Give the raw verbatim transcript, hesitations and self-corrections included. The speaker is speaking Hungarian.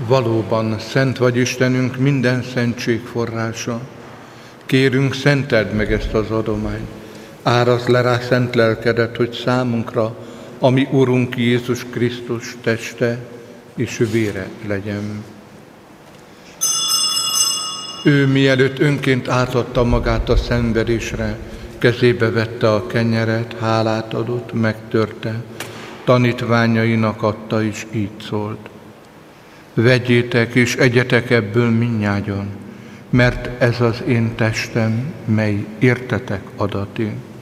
Valóban szent vagy Istenünk, minden szentség forrása. Kérünk, szenteld meg ezt az adományt. Árazd le rá szent lelkedet, hogy számunkra, ami Urunk Jézus Krisztus teste és vére legyen. Ő mielőtt önként átadta magát a szenvedésre, kezébe vette a kenyeret, hálát adott, megtörte, tanítványainak adta, és így szólt: vegyétek és egyetek ebből mindnyájan, mert ez az én testem, mely értetek adatik.